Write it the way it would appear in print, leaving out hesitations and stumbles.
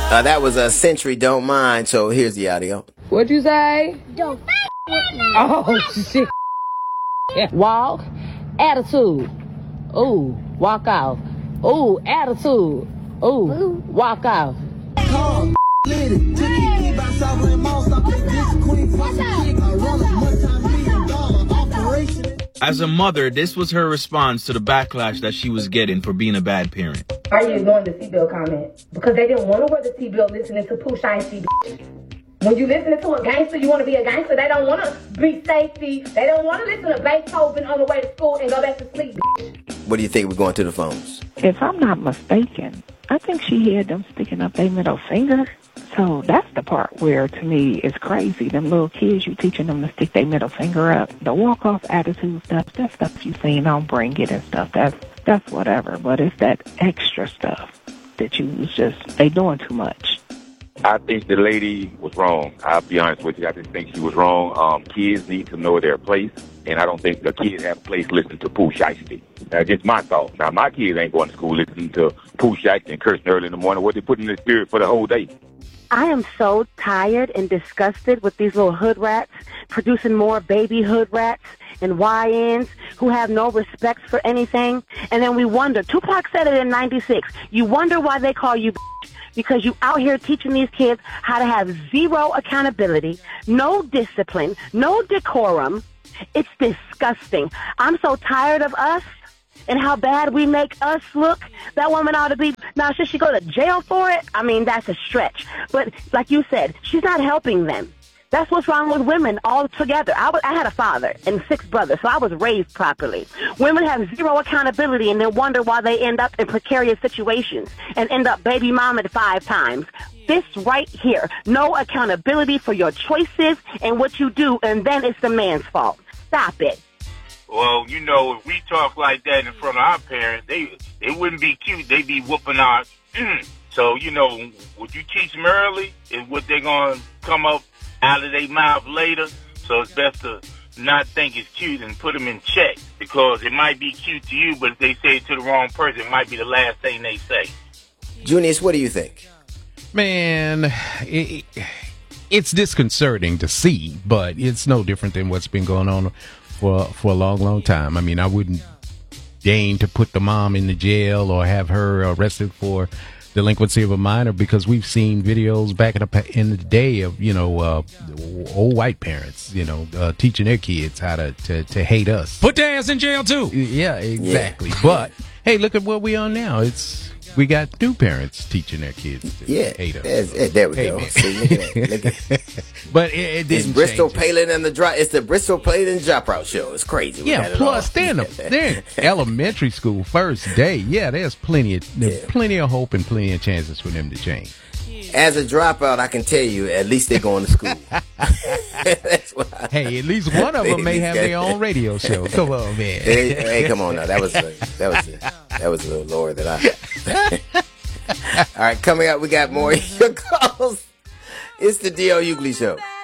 That was a Century Don't Mind, so here's the audio. What'd you say? Don't with me. Oh, shit. Walk. Attitude. Ooh, walk out. Ooh, attitude. Ooh, walk out. As a mother, this was her response to the backlash that she was getting for being a bad parent. Are you ignoring the seatbelt comment? Because they didn't want to wear the seatbelt listening to Pooh Shiesty. When you listening to a gangster, you want to be a gangster. They don't want to be safety. They don't want to listen to Beethoven on the way to school and go back to sleep. What do you think? We're going to the phones. If I'm not mistaken, I think she had them sticking up their middle finger. So that's the part where, to me, is crazy. Them little kids, you teaching them to stick their middle finger up. The walk-off attitude stuff, that stuff you seen on Bring It and stuff, that's whatever. But it's that extra stuff that they doing too much. I think the lady was wrong. I'll be honest with you. I just think she was wrong. Kids need to know their place, and I don't think the kids have a place listening to Pooh Shiesty. That's just my thought. Now, my kids ain't going to school listening to Pooh Shiesty and cursing early in the morning. What they put in their spirit for the whole day. I am so tired and disgusted with these little hood rats producing more baby hood rats and YNs who have no respect for anything. And then we wonder, Tupac said it in 96, you wonder why they call you because you out here teaching these kids how to have zero accountability, no discipline, no decorum. It's disgusting. I'm so tired of us and how bad we make us look. That woman ought to be, now should she go to jail for it? I mean, that's a stretch. But like you said, she's not helping them. That's what's wrong with women altogether. I had a father and 6 brothers, so I was raised properly. Women have zero accountability and then wonder why they end up in precarious situations and end up baby mamaed 5 times. This right here, no accountability for your choices and what you do, and then it's the man's fault. Stop it. Well, you know, if we talk like that in front of our parents, they wouldn't be cute. They'd be whooping our So, you know, what you teach them early is what they're going to come up out of their mouth later. So it's best to not think it's cute and put them in check, because it might be cute to you, but if they say it to the wrong person, it might be the last thing they say. Junius, what do you think? Man, it's disconcerting to see, but it's no different than what's been going on for a long, long time. I mean, I wouldn't deign to put the mom in the jail or have her arrested for delinquency of a minor, because we've seen videos back in the day of, you know, old white parents, you know, teaching their kids how to hate us. Put their ass in jail too. Yeah, exactly. Yeah. But hey, look at what we are now. We got new parents teaching their kids to hate us. There we go. See, look at that. But it didn't. It's Bristol Palin and the drop. It's the Bristol Palin Dropout show. It's crazy. Yeah. Plus, they're in elementary school first day. Yeah, there's plenty of hope and plenty of chances for them to change. As a dropout, I can tell you, at least they're going to school. That's what hey, at least one of them may have their own radio show. Come on, man. Hey, come on now. That was a little lower than I. All right, coming up, we got more of your calls. It's the D.L. Hughley Show.